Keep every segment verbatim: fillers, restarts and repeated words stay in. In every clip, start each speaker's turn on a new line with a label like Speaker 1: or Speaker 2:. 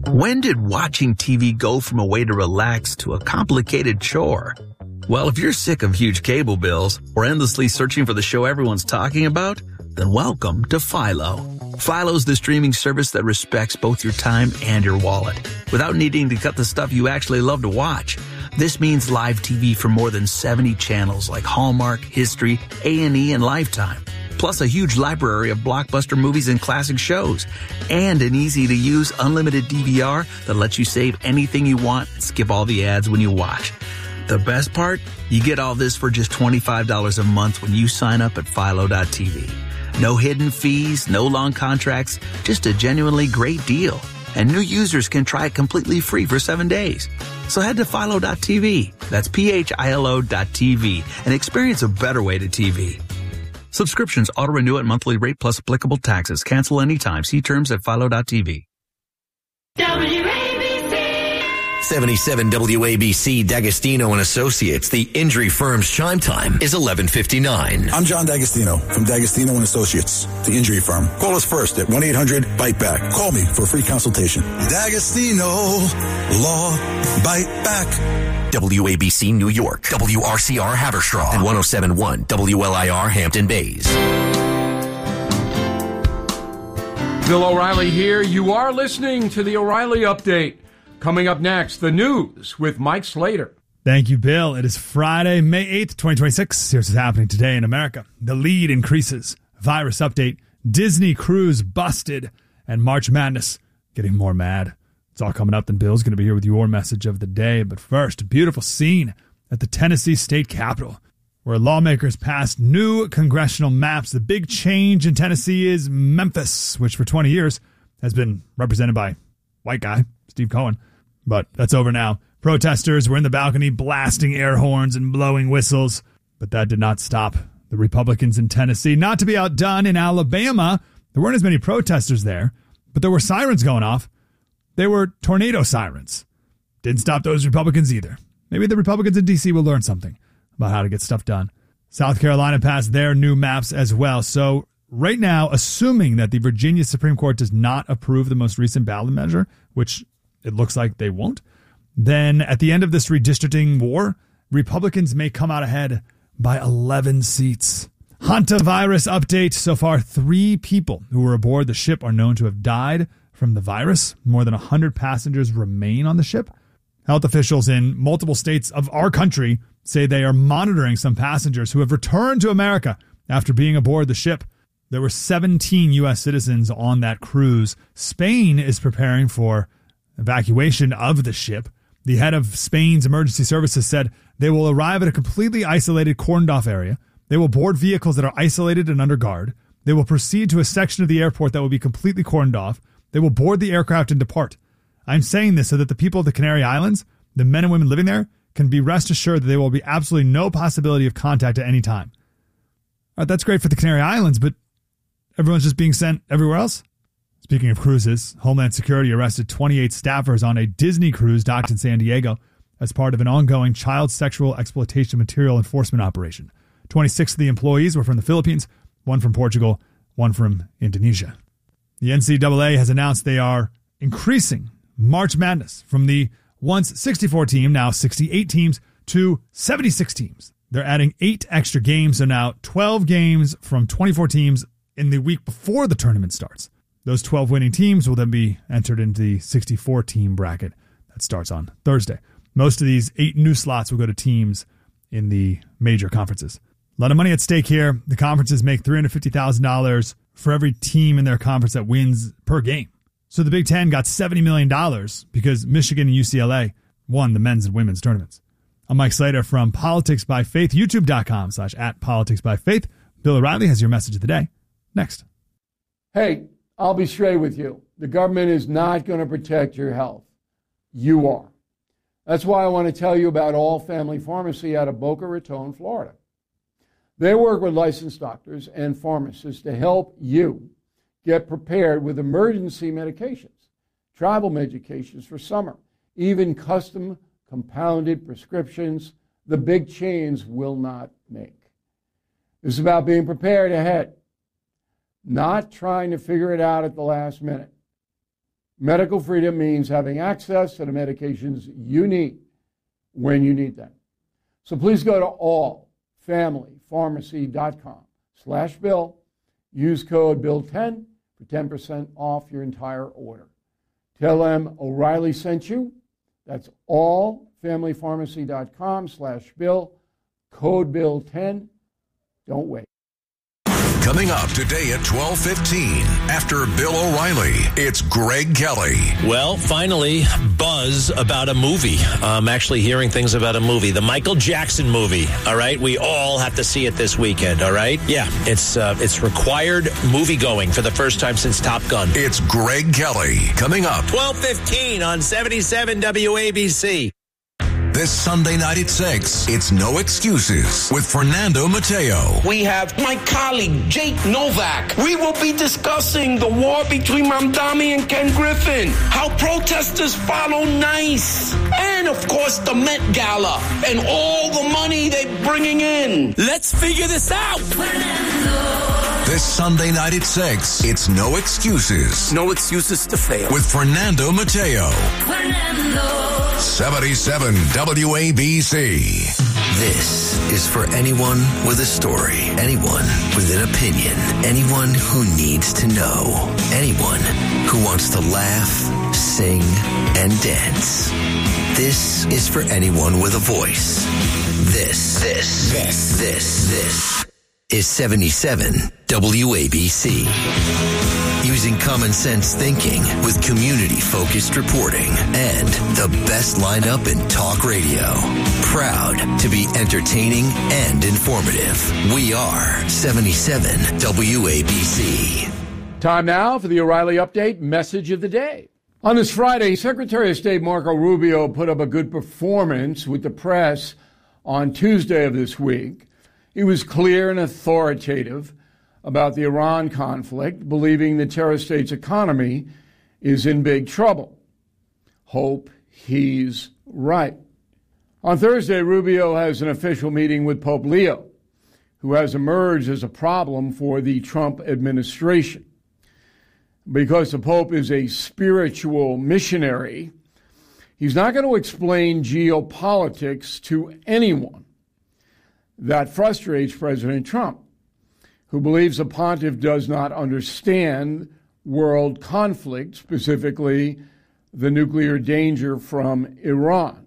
Speaker 1: When did watching T V go from a way to relax to a complicated chore? Well, if you're sick of huge cable bills or endlessly searching for the show everyone's talking about, then welcome to Philo. Philo's the streaming service that respects both your time and your wallet without needing to cut the stuff you actually love to watch. This means live T V from more than seventy channels like Hallmark, History, A and E, and Lifetime. Plus a huge library of blockbuster movies and classic shows. And an easy-to-use unlimited D V R that lets you save anything you want and skip all the ads when you watch. The best part? You get all this for just twenty-five dollars a month when you sign up at Philo dot T V. No hidden fees, no long contracts, just a genuinely great deal. And new users can try it completely free for seven days. So head to Philo dot T V. That's P H I L O dot T V and experience a better way to T V. Subscriptions auto-renew at monthly rate plus applicable taxes. Cancel anytime. See terms at Philo dot T V.
Speaker 2: W A B C
Speaker 3: seventy-seven W A B C D'Agostino and Associates. The injury firm's chime time is eleven fifty-nine.
Speaker 4: I'm John D'Agostino from D'Agostino and Associates, the injury firm. Call us first at one eight hundred bite back. Call me for a free consultation. D'Agostino Law Bite Back.
Speaker 3: W A B C New York, W R C R Haverstraw, and one oh seven point one W L I R Hampton Bays.
Speaker 5: Bill O'Reilly here. You are listening to the O'Reilly Update. Coming up next, the news with Mike Slater.
Speaker 6: Thank you, Bill. It is Friday, May eighth, twenty twenty-six. Here's what's happening today in America. The lead increases. Virus update. Disney cruise busted. And March Madness getting more mad. It's all coming up, and Bill's going to be here with your message of the day. But first, a beautiful scene at the Tennessee State Capitol, where lawmakers passed new congressional maps. The big change in Tennessee is Memphis, which for twenty years has been represented by white guy, Steve Cohen. But that's over now. Protesters were in the balcony blasting air horns and blowing whistles. But that did not stop the Republicans in Tennessee. Not to be outdone, in Alabama, there weren't as many protesters there, but there were sirens going off. They were tornado sirens. Didn't stop those Republicans either. Maybe the Republicans in D C will learn something about how to get stuff done. South Carolina passed their new maps as well. So right now, assuming that the Virginia Supreme Court does not approve the most recent ballot measure, which it looks like they won't, then at the end of this redistricting war, Republicans may come out ahead by eleven seats. Hantavirus update. So far, three people who were aboard the ship are known to have died from the virus. More than one hundred passengers remain on the ship. Health officials in multiple states of our country say they are monitoring some passengers who have returned to America after being aboard the ship. There were seventeen U S citizens on that cruise. Spain is preparing for evacuation of the ship. The head of Spain's emergency services said they will arrive at a completely isolated, cordoned-off area. They will board vehicles that are isolated and under guard. They will proceed to a section of the airport that will be completely cordoned off. They will board the aircraft and depart. I'm saying this so that the people of the Canary Islands, the men and women living there, can be rest assured that there will be absolutely no possibility of contact at any time. All right, that's great for the Canary Islands, but everyone's just being sent everywhere else? Speaking of cruises, Homeland Security arrested twenty-eight staffers on a Disney cruise docked in San Diego as part of an ongoing child sexual exploitation material enforcement operation. twenty-six of the employees were from the Philippines, one from Portugal, one from Indonesia. The N C double A has announced they are increasing March Madness from the once sixty-four team, now sixty-eight teams, to seventy-six teams. They're adding eight extra games, so now twelve games from twenty-four teams in the week before the tournament starts. Those twelve winning teams will then be entered into the sixty-four team bracket that starts on Thursday. Most of these eight new slots will go to teams in the major conferences. A lot of money at stake here. The conferences make three hundred fifty thousand dollars for every team in their conference that wins per game. So the Big Ten got seventy million dollars because Michigan and U C L A won the men's and women's tournaments. I'm Mike Slater from Politics by Faith, youtube.com slash at Politics by Faith. Bill O'Reilly has your message of the day. Next.
Speaker 7: Hey, I'll be straight with you. The government is not going to protect your health. You are. That's why I want to tell you about All Family Pharmacy out of Boca Raton, Florida. They work with licensed doctors and pharmacists to help you get prepared with emergency medications, travel medications for summer, even custom compounded prescriptions the big chains will not make. It's about being prepared ahead, not trying to figure it out at the last minute. Medical freedom means having access to the medications you need when you need them. So please go to all family pharmacy dot com slash bill. Use code bill ten for ten percent off your entire order. Tell them O'Reilly sent you. That's all family pharmacy dot com slash bill. Code bill ten. Don't wait.
Speaker 8: Coming up today at twelve fifteen, after Bill O'Reilly, it's Greg Kelly.
Speaker 3: Well, finally, buzz about a movie. I'm actually hearing things about a movie, the Michael Jackson movie. All right, we all have to see it this weekend. All right, yeah, it's uh, it's required movie going for the first time since Top Gun.
Speaker 8: It's Greg Kelly coming up
Speaker 3: twelve fifteen on seventy-seven W A B C.
Speaker 8: This Sunday night at six, it's No Excuses with Fernando Mateo.
Speaker 9: We have my colleague, Jake Novak. We will be discussing the war between Mamdani and Ken Griffin, how protesters follow NICE, and, of course, the Met Gala and all the money they're bringing in. Let's figure this out.
Speaker 8: This Sunday night at six, it's No Excuses.
Speaker 9: No excuses to fail.
Speaker 8: With Fernando Mateo.
Speaker 2: Fernando.
Speaker 8: seventy-seven W A B C.
Speaker 3: This is for anyone with a story, anyone with an opinion, anyone who needs to know, anyone who wants to laugh, sing, and dance. This is for anyone with a voice. This, this, this, this, this is seventy-seven W A B C. Using common sense thinking with community-focused reporting and the best lineup in talk radio. Proud to be entertaining and informative. We are seventy-seven W A B C.
Speaker 7: Time now for the O'Reilly Update Message of the Day. On this Friday, Secretary of State Marco Rubio put up a good performance with the press on Tuesday of this week. He was clear and authoritative about the Iran conflict, believing the terror state's economy is in big trouble. Hope he's right. On Thursday, Rubio has an official meeting with Pope Leo, who has emerged as a problem for the Trump administration. Because the Pope is a spiritual missionary, he's not going to explain geopolitics to anyone. That frustrates President Trump, who believes the pontiff does not understand world conflict, specifically the nuclear danger from Iran.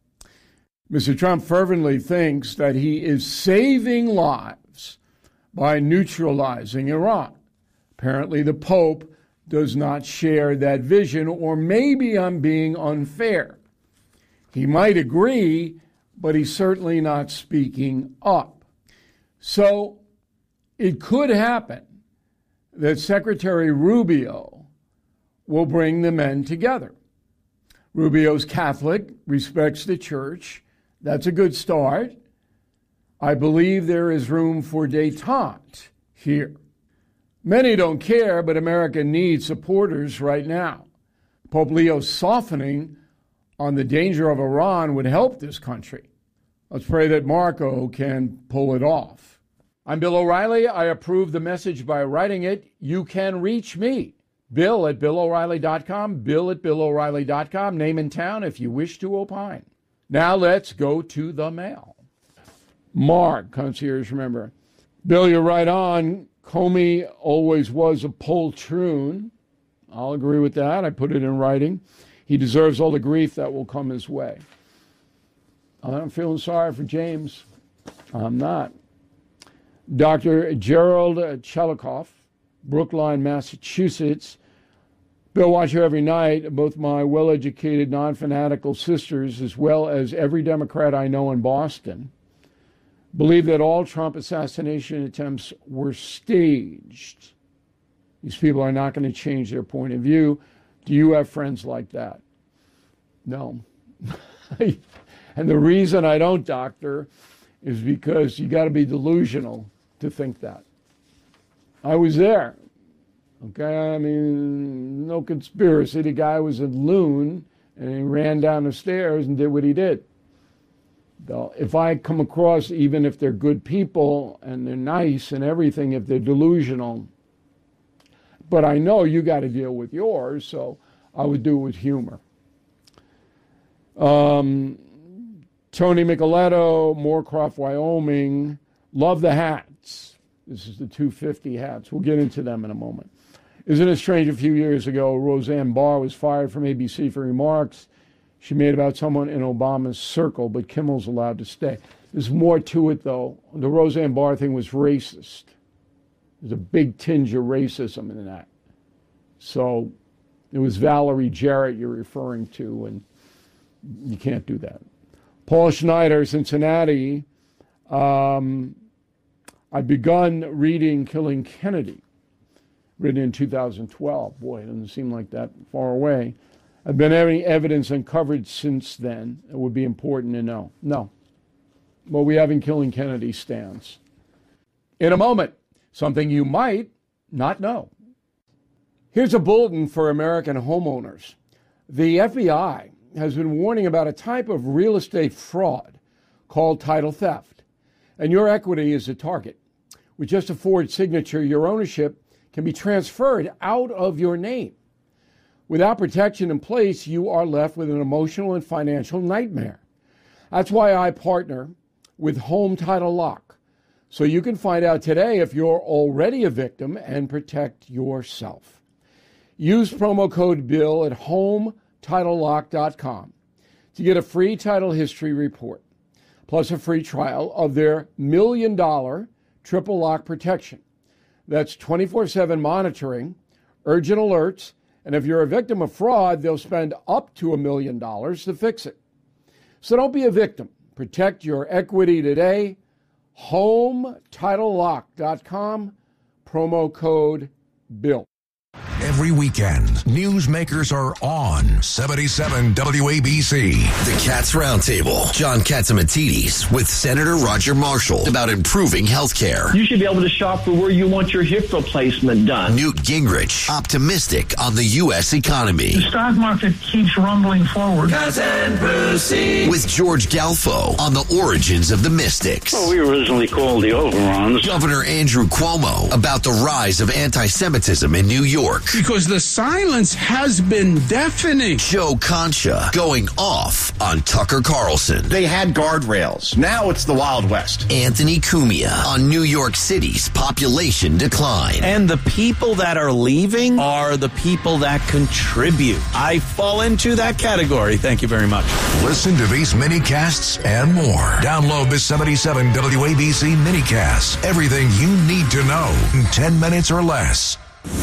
Speaker 7: Mister Trump fervently thinks that he is saving lives by neutralizing Iran. Apparently, the Pope does not share that vision, or maybe I'm being unfair. He might agree, but he's certainly not speaking up. So it could happen that Secretary Rubio will bring the men together. Rubio's Catholic, respects the church. That's a good start. I believe there is room for détente here. Many don't care, but America needs supporters right now. Pope Leo's softening on the danger of Iran would help this country. Let's pray that Marco can pull it off. I'm Bill O'Reilly. I approve the message by writing it. You can reach me, Bill at Bill O'Reilly dot com, Bill at Bill O'Reilly dot com, name and town if you wish to opine. Now let's go to the mail. Mark, concierge, remember. Bill, you're right on. Comey always was a poltroon. I'll agree with that. I put it in writing. He deserves all the grief that will come his way. I'm feeling sorry for James. I'm not. Doctor Gerald Chelikoff, Brookline, Massachusetts. Bill, watch you every night. Both my well-educated, non-fanatical sisters, as well as every Democrat I know in Boston, believe that all Trump assassination attempts were staged. These people are not going to change their point of view. Do you have friends like that? No. And the reason I don't, doctor, is because you got to be delusional to think that. I was there. Okay, I mean, no conspiracy. The guy was a loon, and he ran down the stairs and did what he did. Though, if I come across, even if they're good people and they're nice and everything, if they're delusional, but I know you got to deal with yours, so I would do it with humor. Um, Tony Micheletto, Moorcroft, Wyoming. Love the hats. This is the two fifty hats. We'll get into them in a moment. Isn't it strange, a few years ago, Roseanne Barr was fired from A B C for remarks she made about someone in Obama's circle, but Kimmel's allowed to stay. There's more to it, though. The Roseanne Barr thing was racist. There's a big tinge of racism in that. So it was Valerie Jarrett you're referring to, and you can't do that. Paul Schneider, Cincinnati. Um, I've begun reading Killing Kennedy, written in two thousand twelve. Boy, it doesn't seem like that far away. Have been any evidence uncovered since then? It would be important to know. No. What we have in Killing Kennedy stands. In a moment, something you might not know. Here's a bulletin for American homeowners. The F B I has been warning about a type of real estate fraud called title theft, and your equity is a target. With just a forged signature, your ownership can be transferred out of your name. Without protection in place, you are left with an emotional and financial nightmare. That's why I partner with Home Title Lock, so you can find out today if you're already a victim and protect yourself. Use promo code BILL at home title lock dot com to get a free title history report, plus a free trial of their million dollar triple lock protection. That's twenty-four seven monitoring, urgent alerts, and if you're a victim of fraud, they'll spend up to a million dollars to fix it. So don't be a victim. Protect your equity today. home title lock dot com, promo code BILL.
Speaker 8: Every weekend, newsmakers are on seventy-seven W A B C.
Speaker 3: The Cats Roundtable. John Catsimatidis with Senator Roger Marshall about improving health care.
Speaker 10: You should be able to shop for where you want your hip replacement done.
Speaker 3: Newt Gingrich, optimistic on the U S economy.
Speaker 11: The stock market keeps rumbling forward.
Speaker 3: Cousin Brucey. With George Galfo on the origins of the Mystics.
Speaker 12: Well, we originally called the Overons.
Speaker 3: Governor Andrew Cuomo about the rise of anti-Semitism in New York.
Speaker 13: Because the silence has been deafening.
Speaker 3: Joe Concha going off on Tucker Carlson.
Speaker 14: They had guardrails. Now it's the Wild West.
Speaker 3: Anthony Cumia on New York City's population decline.
Speaker 15: And the people that are leaving are the people that contribute. I fall into that category. Thank you very much.
Speaker 8: Listen to these mini-casts and more. Download the seventy-seven W A B C mini-casts. Everything you need to know in ten minutes or less.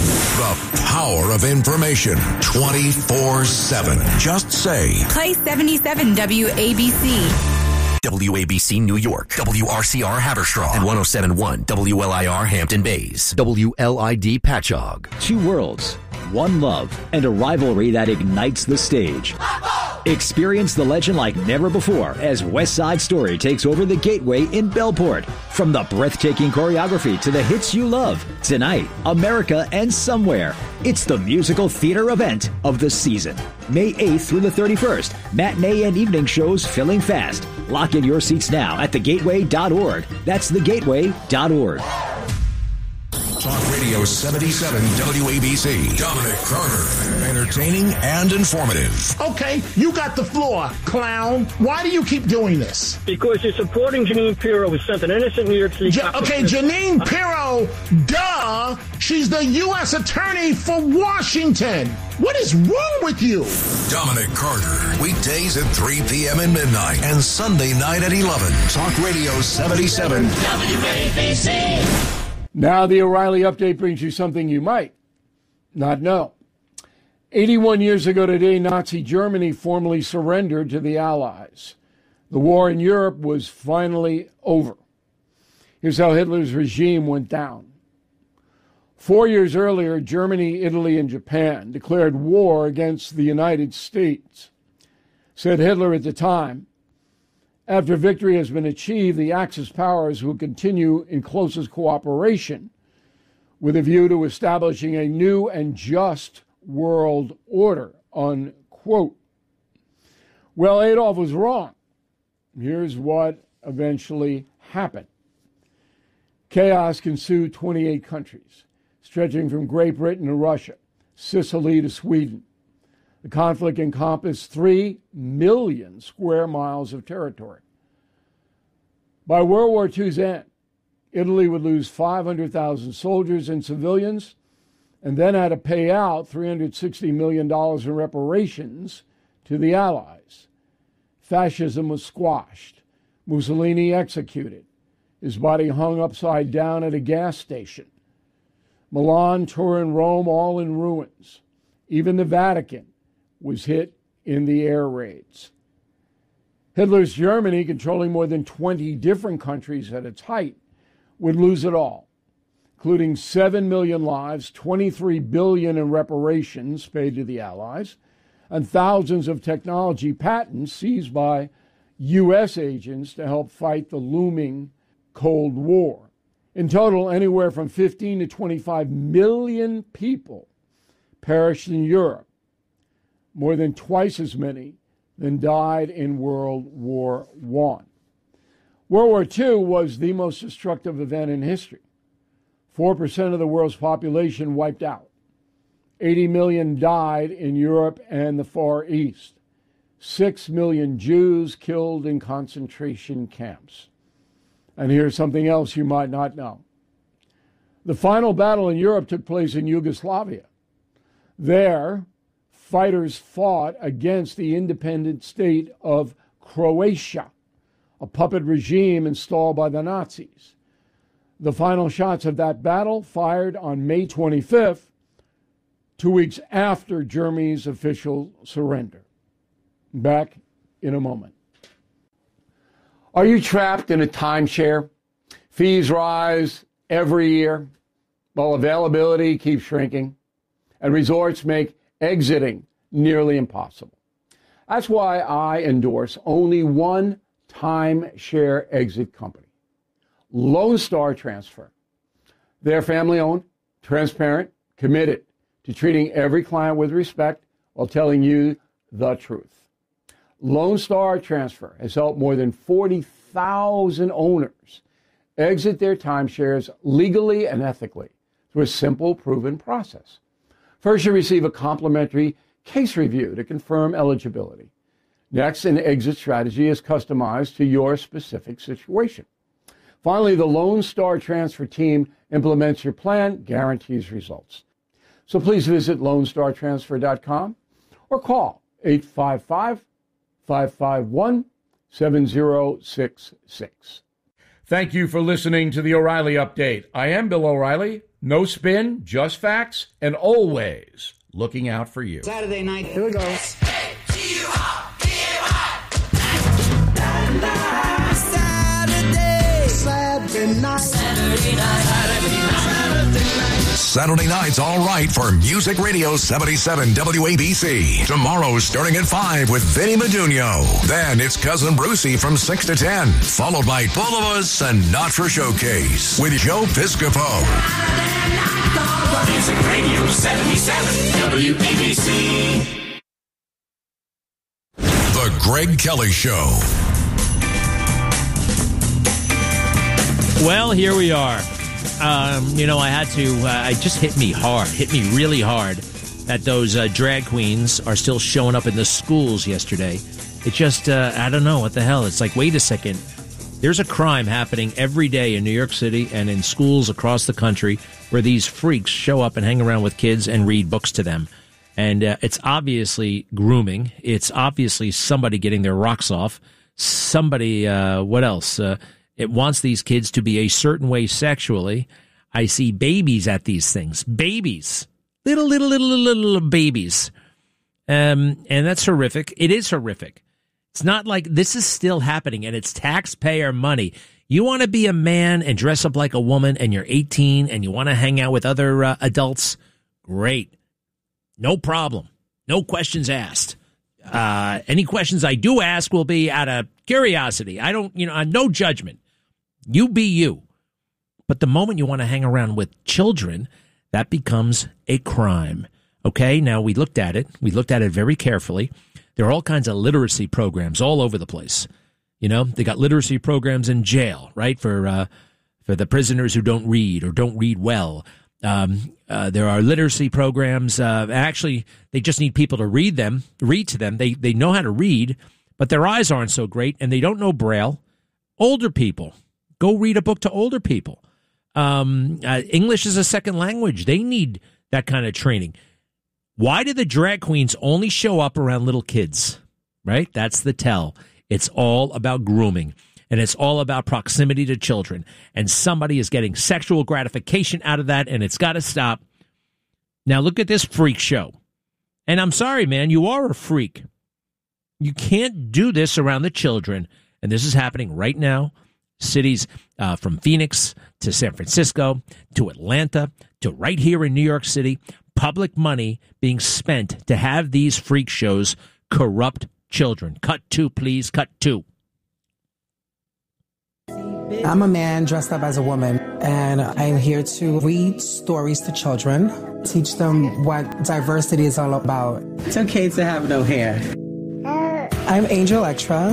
Speaker 8: The power of information twenty-four seven. Just say,
Speaker 16: play seventy-seven W A B C.
Speaker 3: W A B C New York, W R C R Haverstraw, and one oh seven point one W L I R Hampton Bays, W L I D Patchogue.
Speaker 17: Two worlds, one love, and a rivalry that ignites the stage. Experience the legend like never before as West Side Story takes over the Gateway in Bellport. From the breathtaking choreography to the hits you love, tonight, America and Somewhere. It's the musical theater event of the season. May eighth through the thirty-first. Matinee and evening shows filling fast. Lock in your seats now at the gateway dot org. That's the gateway dot org.
Speaker 8: Talk Radio seventy-seven W A B C. Dominic Carter. Entertaining and informative.
Speaker 11: Okay, you got the floor, clown. Why do you keep doing this?
Speaker 12: Because you're supporting Janine Pirro, who sent an innocent New York City...
Speaker 11: Ja- okay, Janine Pirro, duh. She's the U S attorney for Washington. What is wrong with you?
Speaker 8: Dominic Carter. Weekdays at three p.m. and midnight. And Sunday night at eleven. Talk Radio seventy-seven
Speaker 2: W A B C.
Speaker 7: Now the O'Reilly Update brings you something you might not know. eighty-one years ago today, Nazi Germany formally surrendered to the Allies. The war in Europe was finally over. Here's how Hitler's regime went down. Four years earlier, Germany, Italy, and Japan declared war against the United States. Said Hitler at the time, after victory has been achieved, the Axis powers will continue in closest cooperation with a view to establishing a new and just world order, unquote. Well, Adolf was wrong. Here's what eventually happened. Chaos ensued twenty-eight countries, stretching from Great Britain to Russia, Sicily to Sweden. The conflict encompassed three million square miles of territory. By World War Two's end, Italy would lose five hundred thousand soldiers and civilians, and then had to pay out three hundred sixty million dollars in reparations to the Allies. Fascism was squashed. Mussolini executed. His body hung upside down at a gas station. Milan, Turin, Rome, all in ruins. Even the Vatican was hit in the air raids. Hitler's Germany, controlling more than twenty different countries at its height, would lose it all, including seven million lives, twenty-three billion dollars in reparations paid to the Allies, and thousands of technology patents seized by U S agents to help fight the looming Cold War. In total, anywhere from fifteen to twenty-five million people perished in Europe, more than twice as many than died in World War One. World War Two was the most destructive event in history. four percent of the world's population wiped out. eighty million died in Europe and the Far East. six million Jews killed in concentration camps. And here's something else you might not know. The final battle in Europe took place in Yugoslavia. There, fighters fought against the independent state of Croatia, a puppet regime installed by the Nazis. The final shots of that battle fired on May twenty-fifth, two weeks after Germany's official surrender. Back in a moment. Are you trapped in a timeshare? Fees rise every year while availability keeps shrinking, and resorts make exiting nearly impossible. That's why I endorse only one timeshare exit company, Lone Star Transfer. They're family-owned, transparent, committed to treating every client with respect while telling you the truth. Lone Star Transfer has helped more than forty thousand owners exit their timeshares legally and ethically through a simple, proven process. First, you receive a complimentary case review to confirm eligibility. Next, an exit strategy is customized to your specific situation. Finally, the Lone Star Transfer team implements your plan, guarantees results. So please visit lone star transfer dot com or call eight five five, five five one, seven zero six six.
Speaker 5: Thank you for listening to the O'Reilly Update. I am Bill O'Reilly. No spin, just facts, and always looking out for you.
Speaker 18: Saturday night, here we go. Saturday night. Saturday night.
Speaker 8: Saturday night's all right for Music Radio seventy-seven W A B C. Tomorrow starting at five with Vinny Medugno. Then it's Cousin Brucey from six to ten, followed by Full of Us and Not For Showcase with Joe Piscopo.
Speaker 2: Music Radio seventy-seven W A B C.
Speaker 8: The Greg Kelly Show.
Speaker 19: Well, here we are. Um, you know, I had to, uh, it just hit me hard, hit me really hard that those uh, drag queens are still showing up in the schools yesterday. It just, uh, I don't know what the hell. It's like, wait a second. There's a crime happening every day in New York City and in schools across the country where these freaks show up and hang around with kids and read books to them. And uh, it's obviously grooming. It's obviously somebody getting their rocks off. Somebody, uh, what else? Uh, It wants these kids to be a certain way sexually. I see babies at these things. Babies. Little, little, little, little, little babies. Um, and that's horrific. It is horrific. It's not like this is still happening, and it's taxpayer money. You want to be a man and dress up like a woman, and you're eighteen, and you want to hang out with other uh, adults? Great. No problem. No questions asked. Uh, any questions I do ask will be out of curiosity. I don't, you know, no judgment. You be you. But the moment you want to hang around with children, that becomes a crime. Okay, now we looked at it. We looked at it very carefully. There are all kinds of literacy programs all over the place. You know, they got literacy programs in jail, right, for uh, for the prisoners who don't read or don't read well. Um, uh, there are literacy programs. Uh, actually, they just need people to read them, read to them. They they know how to read, but their eyes aren't so great, and they don't know Braille. Older people, go read a book to older people. Um, uh, English is a second language. They need that kind of training. Why do the drag queens only show up around little kids? Right? That's the tell. It's all about grooming. And it's all about proximity to children. And somebody is getting sexual gratification out of that, and it's got to stop. Now, look at this freak show. And I'm sorry, man, you are a freak. You can't do this around the children. And this is happening right now. Cities uh, from Phoenix to San Francisco to Atlanta to right here in New York City. Public money being spent to have these freak shows corrupt children. Cut two, please. Cut two.
Speaker 20: I'm a man dressed up as a woman, and I'm here to read stories to children, teach them what diversity is all about. It's okay to have no hair. I'm Angel Extra.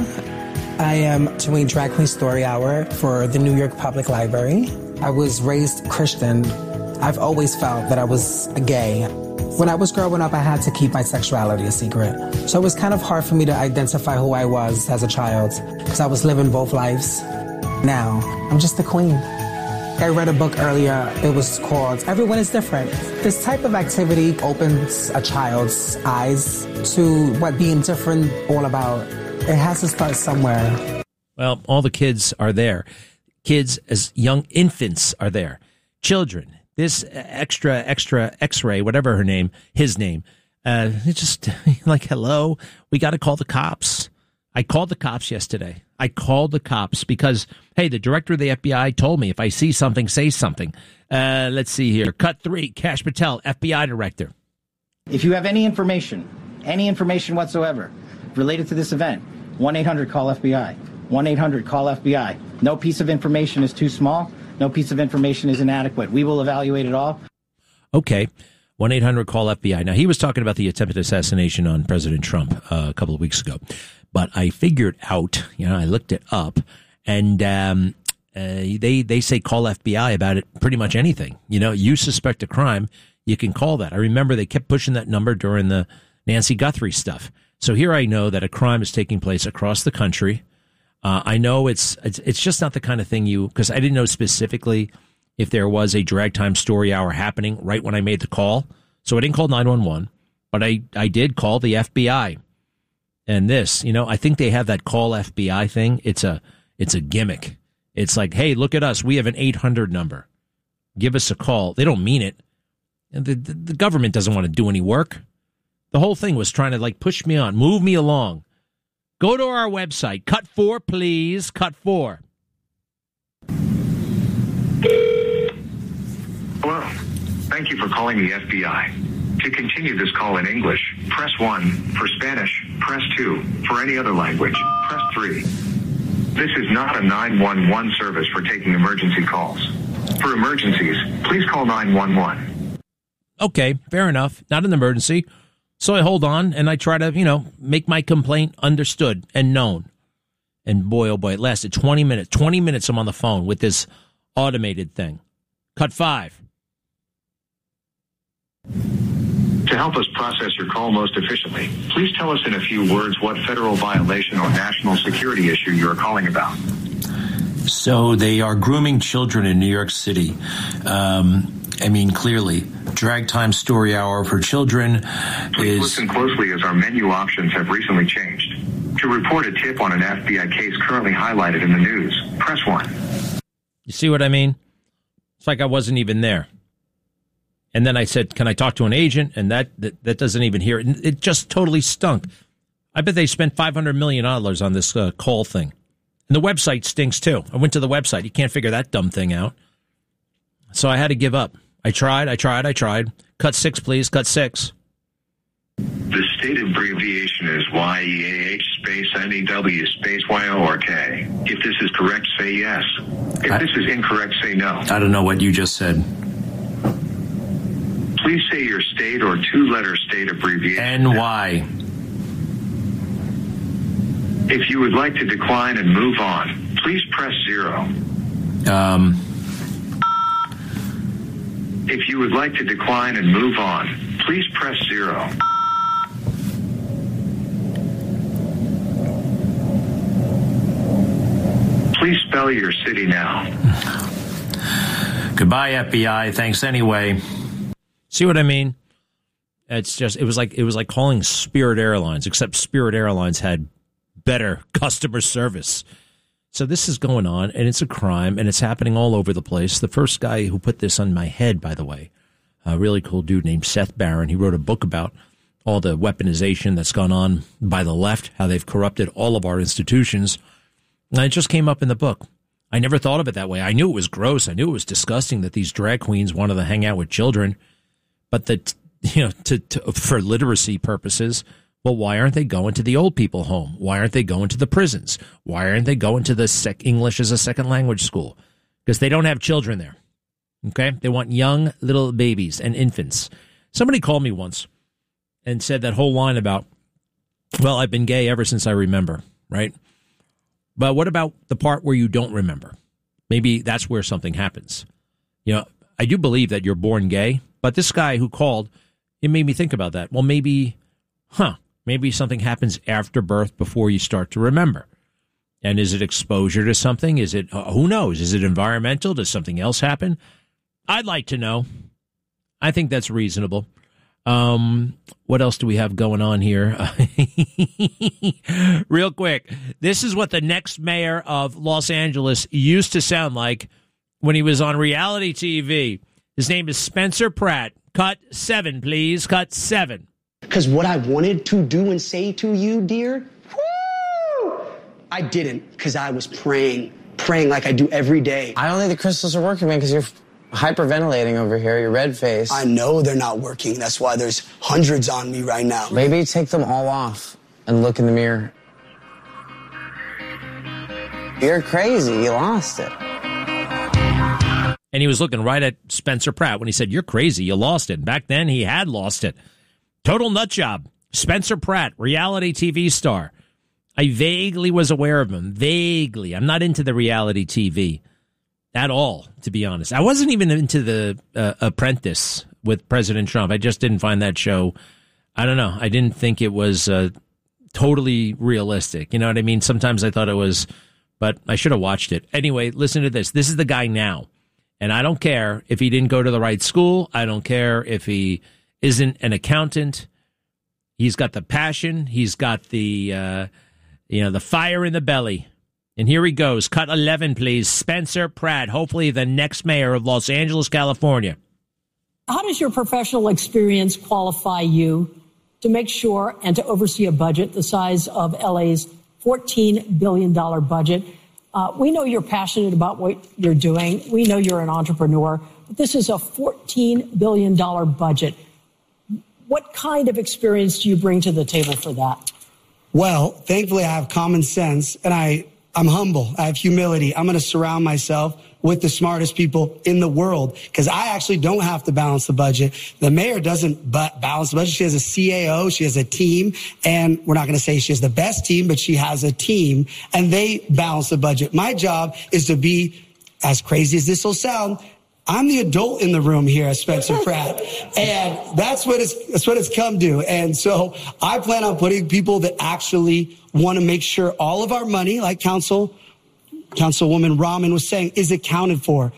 Speaker 20: I am doing Drag Queen Story Hour for the New York Public Library. I was raised Christian. I've always felt that I was gay. When I was growing up, I had to keep my sexuality a secret. So it was kind of hard for me to identify who I was as a child, because I was living both lives. Now, I'm just the queen. I read a book earlier. It was called Everyone is Different. This type of activity opens a child's eyes to what being different all about. It has to start somewhere.
Speaker 19: Well, all the kids are there. Kids as young infants are there. Children. This extra, extra X-ray, whatever her name, his name. Uh, it's just like, hello, we got to call the cops. I called the cops yesterday. I called the cops because, hey, the director of the F B I told me if I see something, say something. Uh, let's see here. Cut three, Kash Patel, F B I director.
Speaker 21: If you have any information, any information whatsoever related to this event, one eight hundred call F B I. one eight hundred call F B I. No piece of information is too small. No piece of information is inadequate. We will evaluate it all.
Speaker 19: Okay. one eight hundred call F B I. Now, he was talking about the attempted assassination on President Trump uh, a couple of weeks ago. But I figured out, you know, I looked it up, and um, uh, they they say call F B I about it, pretty much anything. You know, you suspect a crime, you can call that. I remember they kept pushing that number during the Nancy Guthrie stuff. So here I know that a crime is taking place across the country. Uh, I know it's, it's it's just not the kind of thing you, because I didn't know specifically if there was a drag time story hour happening right when I made the call. So I didn't call nine one one, but I, I did call the F B I. And this, you know, I think they have that call F B I thing. It's a it's a gimmick. It's like, hey, look at us. We have an eight hundred number. Give us a call. They don't mean it. And the, the, the government doesn't want to do any work. The whole thing was trying to, like, push me on, move me along. Go to our website. Cut four, please. Cut four.
Speaker 22: Hello. Thank you for calling the F B I. To continue this call in English, press one. For Spanish, press two. For any other language, press three. This is not a nine one one service for taking emergency calls. For emergencies, please call nine one one.
Speaker 19: Okay, fair enough. Not an emergency. So I hold on and I try to, you know, make my complaint understood and known. And boy, oh boy, it lasted twenty minutes. twenty minutes I'm on the phone with this automated thing. Cut five.
Speaker 22: To help us process your call most efficiently, please tell us in a few words what federal violation or national security issue you are calling about.
Speaker 23: So they are grooming children in New York City. Um, I mean, clearly, drag time story hour for children
Speaker 22: Please
Speaker 23: is...
Speaker 22: listen closely as our menu options have recently changed. To report a tip on an F B I case currently highlighted in the news, press one.
Speaker 19: You see what I mean? It's like I wasn't even there. And then I said, can I talk to an agent? And that, that, that doesn't even hear it. It just totally stunk. I bet they spent five hundred million dollars on this uh, call thing. And the website stinks, too. I went to the website. You can't figure that dumb thing out. So I had to give up. I tried, I tried, I tried. Cut six, please. Cut six.
Speaker 22: The state abbreviation is Y E A H space N E W space Y O R K. If this is correct, say yes. If
Speaker 23: I,
Speaker 22: this is incorrect, say no.
Speaker 23: I don't know what you just said.
Speaker 22: Please say your state or two-letter state abbreviation.
Speaker 23: N Y.
Speaker 22: If you would like to decline and move on, please press zero.
Speaker 23: Um.
Speaker 22: If you would like to decline and move on, please press zero. Please spell your city now.
Speaker 23: Goodbye, F B I. Thanks anyway.
Speaker 19: See what I mean? It's just, it was like, it was like calling Spirit Airlines, except Spirit Airlines had better customer service. So this is going on, and it's a crime, and it's happening all over the place. The first guy who put this on my head, by the way, a really cool dude named Seth Barron, he wrote a book about all the weaponization that's gone on by the left, how they've corrupted all of our institutions. And it just came up in the book. I never thought of it that way. I knew it was gross. I knew it was disgusting that these drag queens wanted to hang out with children, but that, you know, to, to for literacy purposes. Well, why aren't they going to the old people home? Why aren't they going to the prisons? Why aren't they going to the sec- English as a second language school? Because they don't have children there. Okay? They want young little babies and infants. Somebody called me once and said that whole line about, well, I've been gay ever since I remember, right? But what about the part where you don't remember? Maybe that's where something happens. You know, I do believe that you're born gay, but this guy who called, it made me think about that. Well, maybe, huh, maybe something happens after birth before you start to remember. And is it exposure to something? Is it, uh, who knows? Is it environmental? Does something else happen? I'd like to know. I think that's reasonable. Um, what else do we have going on here? Real quick, this is what the next mayor of Los Angeles used to sound like when he was on reality T V. His name is Spencer Pratt. Cut seven, please. Cut seven.
Speaker 1: Because what I wanted to do and say to you, dear, woo, I didn't, because I was praying, praying like I do every day.
Speaker 4: I don't think the crystals are working, man, because you're hyperventilating over here, your red face.
Speaker 1: I know they're not working. That's why there's hundreds on me right now.
Speaker 4: Maybe take them all off and look in the mirror. You're crazy. You lost it.
Speaker 19: And he was looking right at Spencer Pratt when he said, you're crazy. You lost it. Back then, he had lost it. Total nut job. Spencer Pratt, reality T V star. I vaguely was aware of him. Vaguely. I'm not into the reality T V at all, to be honest. I wasn't even into the uh, Apprentice with President Trump. I just didn't find that show. I don't know. I didn't think it was uh, totally realistic. You know what I mean? Sometimes I thought it was, but I should have watched it. Anyway, listen to this. This is the guy now. And I don't care if he didn't go to the right school. I don't care if he isn't an accountant. He's got the passion. He's got the, uh, you know, the fire in the belly. And here he goes. Cut eleven, please. Spencer Pratt, hopefully the next mayor of Los Angeles, California.
Speaker 6: How does your professional experience qualify you to make sure and to oversee a budget the size of L A's fourteen billion dollars budget? Uh, we know you're passionate about what you're doing. We know you're an entrepreneur. But this is a fourteen billion dollars budget. What kind of experience do you bring to the table for that?
Speaker 1: Well, thankfully, I have common sense, and I, I'm humble. I have humility. I'm going to surround myself with the smartest people in the world, because I actually don't have to balance the budget. The mayor doesn't but balance the budget. She has a C A O. She has a team, and we're not going to say she has the best team, but she has a team, and they balance the budget. My job is to be, as crazy as this will sound, I'm the adult in the room here at Spencer Pratt, and that's what it's that's what it's come to. And so I plan on putting people that actually want to make sure all of our money, like Council Councilwoman Rahman was saying, is accounted for.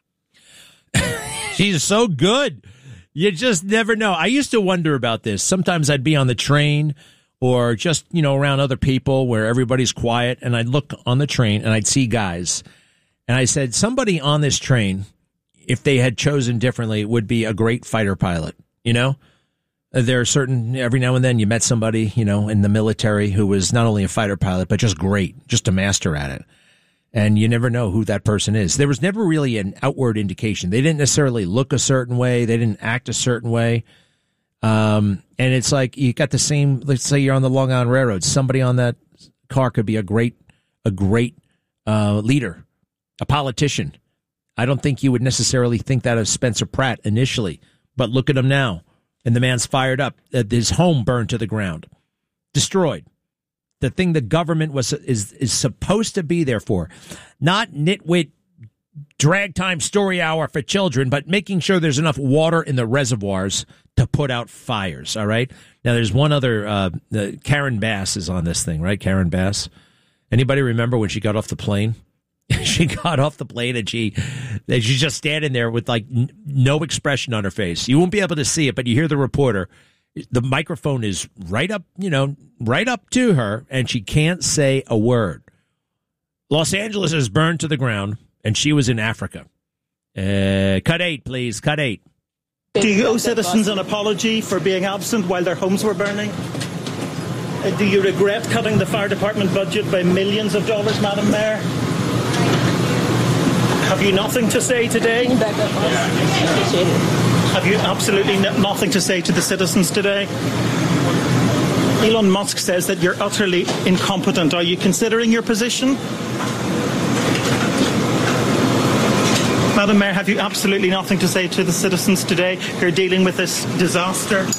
Speaker 19: She's so good. You just never know. I used to wonder about this. Sometimes I'd be on the train or just, you know, around other people where everybody's quiet, and I'd look on the train and I'd see guys. And I said, somebody on this train, if they had chosen differently, would be a great fighter pilot. You know, there are certain, every now and then you met somebody, you know, in the military who was not only a fighter pilot, but just great, just a master at it. And you never know who that person is. There was never really an outward indication. They didn't necessarily look a certain way. They didn't act a certain way. Um, and it's like you got the same, let's say you're on the Long Island Railroad. Somebody on that car could be a great, a great uh, leader, a politician. I don't think you would necessarily think that of Spencer Pratt initially, but look at him now. And the man's fired up. His home burned to the ground, destroyed. The thing the government was is is supposed to be there for, not nitwit drag time story hour for children, but making sure there's enough water in the reservoirs to put out fires, all right? Now, there's one other, uh, uh, Karen Bass is on this thing, right? Karen Bass. Anybody remember when she got off the plane? She got off the plane and she she's just standing there with, like, n- no expression on her face. You won't be able to see it, but you hear the reporter. The microphone is right up, you know, right up to her, and she can't say a word. Los Angeles is burned to the ground, and she was in Africa. Uh, cut eight, please. Cut eight.
Speaker 9: Do you owe citizens an apology for being absent while their homes were burning? Uh, do you regret cutting the fire department budget by millions of dollars, Madam Mayor? Have you nothing to say today? Have you absolutely n- nothing to say to the citizens today? Elon Musk says that you're utterly incompetent. Are you considering your position? Madam Mayor, have you absolutely nothing to say to the citizens today who are dealing with this disaster?